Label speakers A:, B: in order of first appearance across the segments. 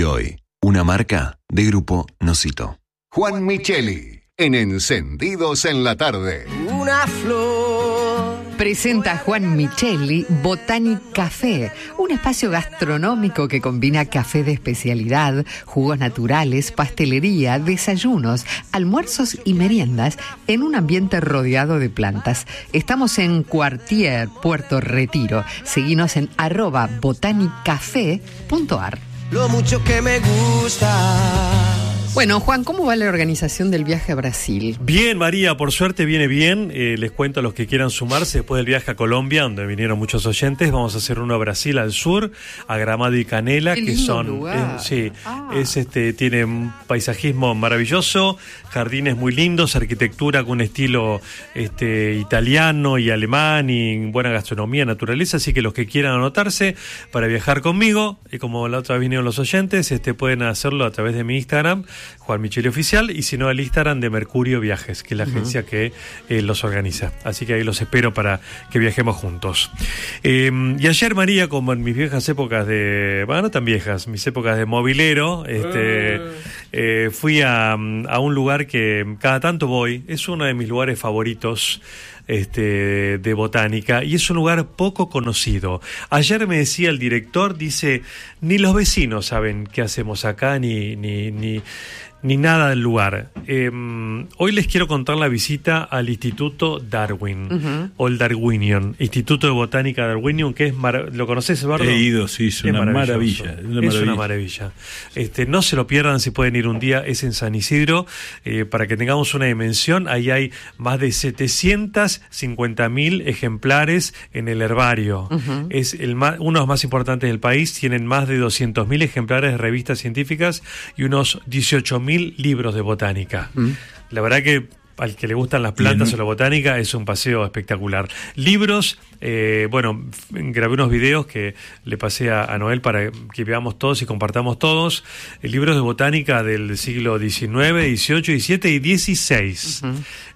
A: hoy, una marca de Grupo Nocito.
B: Juan Micheli, en Encendidos en la Tarde.
C: Una flor.
D: Presenta Juan Micheli Botanic Café, un espacio gastronómico que combina café de especialidad, jugos naturales, pastelería, desayunos, almuerzos y meriendas en un ambiente rodeado de plantas. Estamos en Cuartier, Puerto Retiro. Seguinos en @botaniccafé.ar.
C: Lo mucho que me gusta.
D: Bueno, Juan, ¿cómo va la organización del viaje a Brasil?
E: Bien, María, por suerte viene bien. Les cuento a los que quieran sumarse después del viaje a Colombia, donde vinieron muchos oyentes. Vamos a hacer uno a Brasil al sur, a Gramado y Canela,
D: Qué
E: que
D: lindo
E: son
D: lugar.
E: tiene un paisajismo maravilloso, jardines muy lindos, arquitectura con un estilo italiano y alemán y buena gastronomía, naturaleza. Así que los que quieran anotarse para viajar conmigo, como la otra vez vinieron los oyentes, pueden hacerlo a través de mi Instagram, Juan Micheli Oficial, y si no el Instagram de Mercurio Viajes, que es la agencia que los organiza. Así que ahí los espero para que viajemos juntos. Y ayer, María, como en mis viejas épocas no tan viejas, mis épocas de mobilero, fui a un lugar que cada tanto voy, es uno de mis lugares favoritos de botánica, y es un lugar poco conocido. Ayer me decía el director, dice, ni los vecinos saben qué hacemos acá, ni nada del lugar. Hoy les quiero contar la visita al Instituto Darwin, o el Darwinion, Instituto de Botánica Darwinion, que es ¿lo conoces, Eduardo?
F: He ido, sí, es una maravilla.
E: Es una maravilla. No se lo pierdan si pueden ir un día, es en San Isidro. Para que tengamos una dimensión, ahí hay más de 750.000 ejemplares en el herbario. Es uno de los más importantes del país, tienen más de 200.000 ejemplares de revistas científicas y unos 18.000 libros de botánica. La verdad que al que le gustan las plantas o la botánica es un paseo espectacular. Libros, grabé unos videos que le pasé a Noel para que veamos todos y compartamos todos. Libros de botánica del siglo XIX, XVIII, XVII y XVI.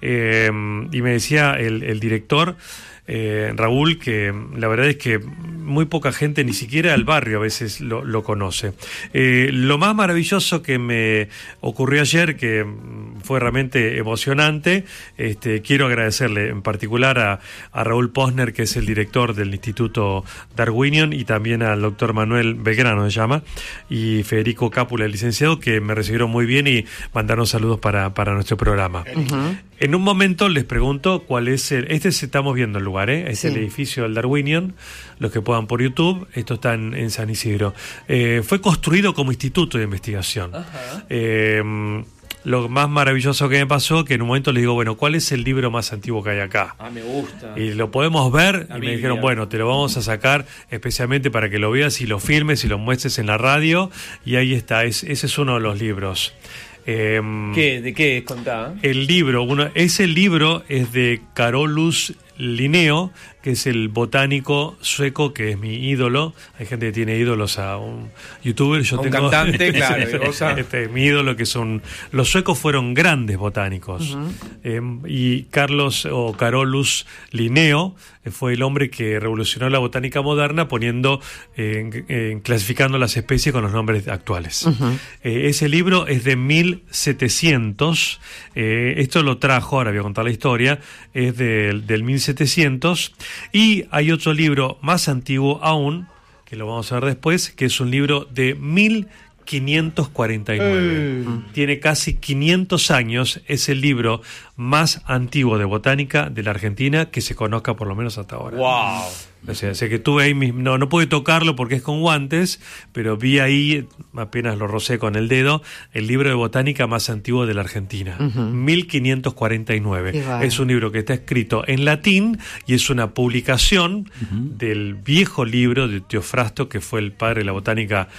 E: Y me decía el director, Raúl, que la verdad es que muy poca gente, ni siquiera el barrio a veces lo conoce. Lo más maravilloso que me ocurrió ayer, que fue realmente emocionante, quiero agradecerle en particular a Raúl Posner, que es el director del Instituto Darwinion, y también al doctor Manuel Belgrano, se llama, y Federico Cápula, el licenciado, que me recibieron muy bien y mandaron saludos para nuestro programa. En un momento les pregunto cuál es estamos viendo el lugar, es el edificio del Darwinion, los que puedan por YouTube, esto está en San Isidro. Fue construido como instituto de investigación. Lo más maravilloso que me pasó, que en un momento les digo, bueno, ¿cuál es el libro más antiguo que hay acá?
G: Me gusta.
E: Y lo podemos ver,
G: La
E: y me
G: Biblia.
E: dijeron, bueno, te lo vamos a sacar especialmente para que lo veas y lo filmes y lo muestres en la radio, y ahí está, ese es uno de los libros.
G: ¿De qué contá?
E: El libro es de Carolus Linneo, que es el botánico sueco, que es mi ídolo. Hay gente que tiene ídolos a un youtuber. Yo
G: un
E: tengo
G: cantante, claro.
E: mi ídolo, que son los suecos, fueron grandes botánicos. Y Carolus Linneo fue el hombre que revolucionó la botánica moderna, clasificando las especies con los nombres actuales. Ese libro es de 1700. Esto lo trajo, ahora voy a contar la historia, es del 1700. Y hay otro libro más antiguo aún, que lo vamos a ver después, que es un libro de 1549. Tiene casi 500 años, es el libro más antiguo de botánica de la Argentina que se conozca, por lo menos hasta ahora.
G: ¡Wow!
E: O sea que tuve ahí, no pude tocarlo porque es con guantes, pero vi ahí, apenas lo rocé con el dedo, el libro de botánica más antiguo de la Argentina, 1549. Es un libro que está escrito en latín y es una publicación del viejo libro de Teofrasto, que fue el padre de la botánica,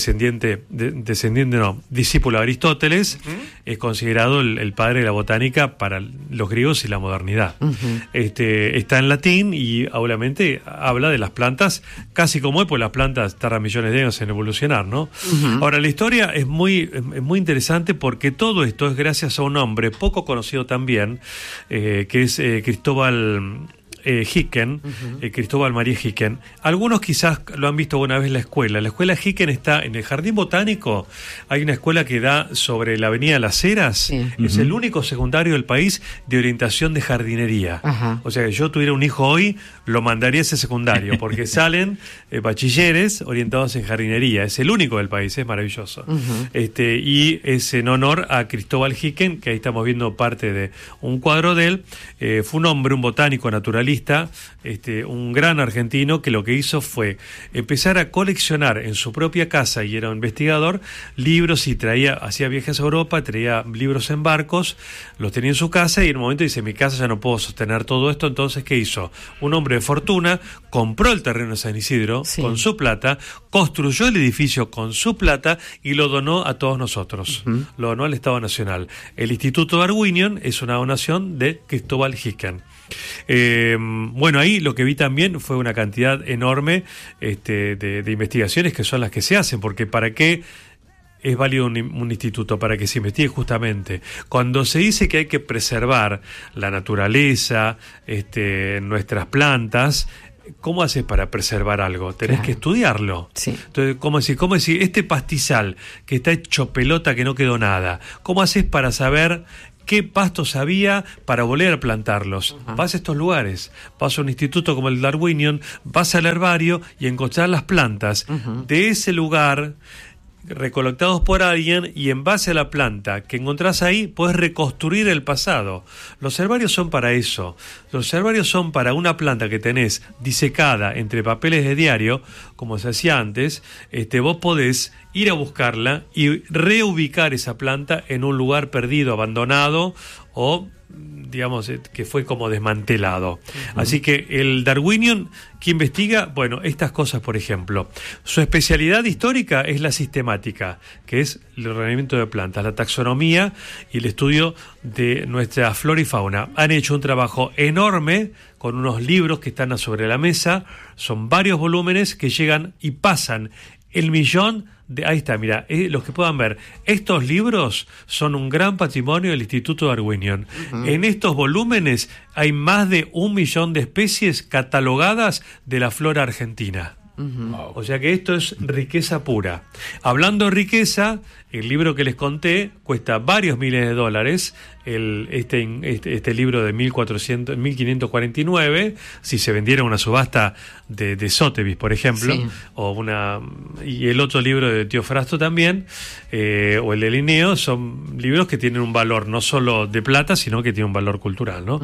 E: discípulo de Aristóteles. Es considerado el padre de la botánica para los griegos y la modernidad. Está en latín y obviamente habla de las plantas, casi como hoy, pues las plantas tardan millones de años en evolucionar, ¿no? Ahora, la historia es muy interesante, porque todo esto es gracias a un hombre poco conocido también, que es Cristóbal Hicken, Cristóbal María Hicken. Algunos quizás lo han visto alguna vez en la escuela. La escuela Hicken está en el Jardín Botánico. Hay una escuela que da sobre la avenida Las Heras. Sí. Es el único secundario del país de orientación de jardinería. Ajá. O sea, que yo tuviera un hijo hoy, lo mandaría a ese secundario, porque salen bachilleres orientados en jardinería. Es el único del país, es maravilloso. Y es en honor a Cristóbal Hicken, que ahí estamos viendo parte de un cuadro de él. Fue un hombre, un botánico naturalista, un gran argentino que lo que hizo fue empezar a coleccionar en su propia casa, y era un investigador, libros, y hacía viajes a Europa, traía libros en barcos, los tenía en su casa, y en un momento dice: mi casa ya no puedo sostener todo esto. Entonces, ¿qué hizo? Un hombre de fortuna compró el terreno de San Isidro con su plata, construyó el edificio con su plata y lo donó a todos nosotros. Lo donó al Estado Nacional. El Instituto Darwinian es una donación de Cristóbal Hicken. Bueno, ahí lo que vi también fue una cantidad enorme de investigaciones, que son las que se hacen, porque ¿para qué es válido un instituto? Para que se investigue justamente. Cuando se dice que hay que preservar la naturaleza, nuestras plantas, ¿cómo haces para preservar algo? Tenés que estudiarlo. Sí. Entonces, ¿cómo decir, este pastizal que está hecho pelota, que no quedó nada? ¿Cómo haces para saber qué pastos había para volver a plantarlos? Vas a estos lugares, vas a un instituto como el Darwinian, vas al herbario y encontrar las plantas de ese lugar, recolectados por alguien, y en base a la planta que encontrás ahí puedes reconstruir el pasado. Los herbarios son para eso. Los herbarios son para una planta que tenés disecada entre papeles de diario, como se hacía antes. Vos podés ir a buscarla y reubicar esa planta en un lugar perdido, abandonado, o digamos que fue como desmantelado. Así que el Darwinian, que investiga, bueno, estas cosas, por ejemplo. Su especialidad histórica es la sistemática, que es el ordenamiento de plantas, la taxonomía y el estudio de nuestra flora y fauna. Han hecho un trabajo enorme con unos libros que están sobre la mesa. Son varios volúmenes que llegan y pasan el 1.000.000 de... Ahí está, mira, los que puedan ver. Estos libros son un gran patrimonio del Instituto Darwinian. En estos volúmenes hay más de 1.000.000 de especies catalogadas de la flora argentina. O sea que esto es riqueza pura. Hablando de riqueza, el libro que les conté cuesta varios miles de dólares. Este libro de 1549, si se vendiera una subasta de Sotheby's, por ejemplo, y el otro libro de Teofrasto también, o el de Linneo, son libros que tienen un valor no solo de plata, sino que tienen un valor cultural, ¿no?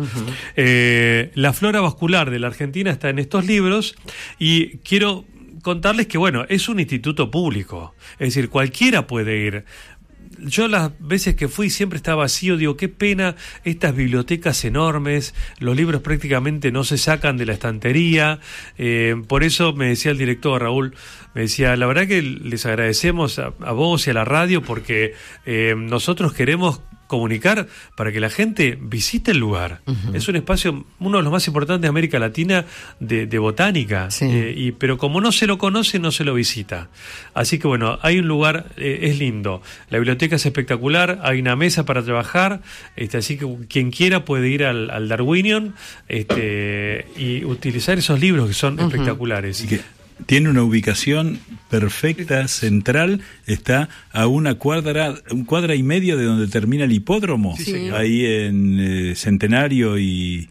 E: La flora vascular de la Argentina está en estos libros, y quiero contarles que, bueno, es un instituto público, es decir, cualquiera puede ir. Yo las veces que fui siempre estaba vacío. Digo, qué pena estas bibliotecas enormes, los libros prácticamente no se sacan de la estantería. Por eso me decía el director Raúl, me decía, la verdad que les agradecemos a vos y a la radio, porque nosotros queremos comunicar para que la gente visite el lugar. Es un espacio, uno de los más importantes de América Latina de botánica, pero como no se lo conoce, no se lo visita. Así que bueno, hay un lugar, es lindo, la biblioteca es espectacular, hay una mesa para trabajar, así que quien quiera puede ir al Darwinian y utilizar esos libros que son espectaculares.
F: Tiene una ubicación perfecta, central, está a una cuadra y media de donde termina el hipódromo, ahí en Centenario y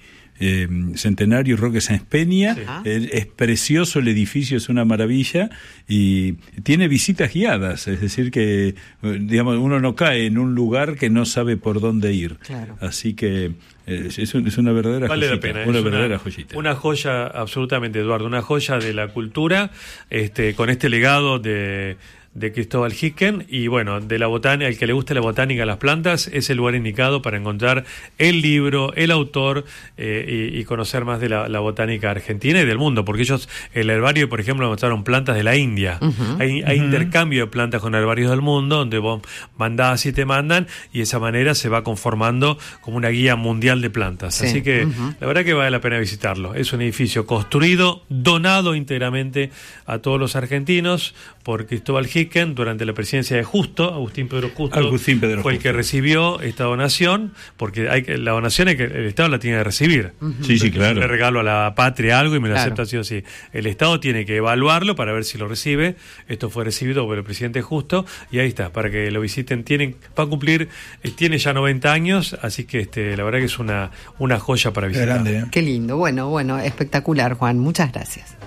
F: Roque Sáenz Peña. Es precioso el edificio, es una maravilla, y tiene visitas guiadas, es decir que, digamos, uno no cae en un lugar que no sabe por dónde ir. Así que es una verdadera
E: vale
F: joyita,
E: la pena,
F: una verdadera joyita.
E: Una joya, absolutamente, Eduardo, una joya de la cultura, con este legado de Cristóbal Hicken, y bueno, de la botánica, el que le guste la botánica, las plantas, es el lugar indicado para encontrar el libro, el autor, y conocer más de la botánica argentina y del mundo, porque ellos, el herbario, por ejemplo, mostraron plantas de la India. Hay intercambio de plantas con herbarios del mundo, donde vos mandás y te mandan, y de esa manera se va conformando como una guía mundial de plantas. Así que la verdad que vale la pena visitarlo. Es un edificio construido, donado íntegramente a todos los argentinos por Cristóbal Hicken, Neuquén durante la presidencia de Agustín Pedro Justo fue el que recibió esta donación, porque la donación el Estado la tiene que recibir.
F: Sí, claro.
E: Le regalo a la patria algo y me lo acepta sí o sí. El Estado tiene que evaluarlo para ver si lo recibe. Esto fue recibido por el presidente Justo y ahí está, para que lo visiten. Va a cumplir, tiene ya 90 años, así que la verdad que es una joya para visitar.
F: Grande, ¿eh?
D: Qué lindo, bueno, espectacular, Juan, muchas gracias.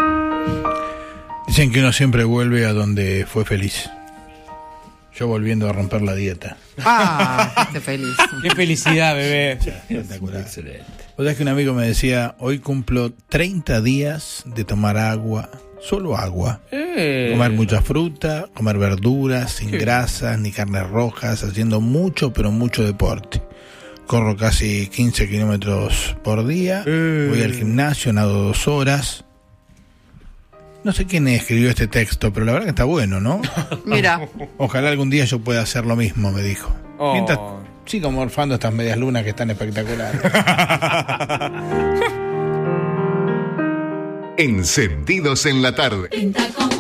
H: Dicen que uno siempre vuelve a donde fue feliz. Yo volviendo a romper la dieta.
D: Qué feliz.
G: Qué felicidad, bebé.
H: Espectacular. Excelente. O sea, que un amigo me decía, hoy cumplo 30 días de tomar agua, solo agua. Comer mucha fruta, comer verduras, sin grasas ni carnes rojas, haciendo mucho, pero mucho deporte. Corro casi 15 kilómetros por día, voy al gimnasio, nado 2 horas. No sé quién escribió este texto, pero la verdad que está bueno, ¿no?
D: Mira.
H: Ojalá algún día yo pueda hacer lo mismo, me dijo. Mientras sigo morfando estas medias lunas que están espectaculares.
B: Encendidos en la tarde.